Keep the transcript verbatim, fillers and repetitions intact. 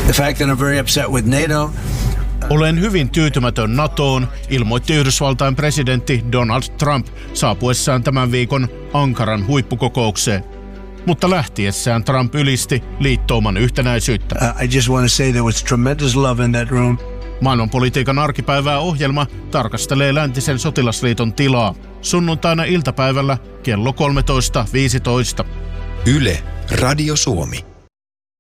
The fact that I'm very upset with NATO. Olen hyvin tyytymätön NATOon, ilmoitti Yhdysvaltain presidentti Donald Trump saapuessaan tämän viikon Ankaran huippukokoukseen. Mutta lähtiessään Trump ylisti liittouman yhtenäisyyttä. Uh, I just want to say there was tremendous love in that room. Maailmanpolitiikan arkipäivää ohjelma tarkastelee läntisen sotilasliiton tilaa sunnuntaina iltapäivällä kello kolmetoista viisitoista. Yle, Radio Suomi.